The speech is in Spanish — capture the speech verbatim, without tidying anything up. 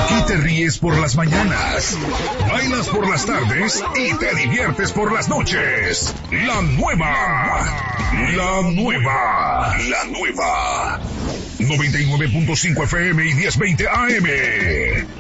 Aquí te ríes por las mañanas, bailas por las tardes y te diviertes por las noches. La nueva, la nueva, la nueva. noventa y nueve punto cinco F M y diez veinte A M.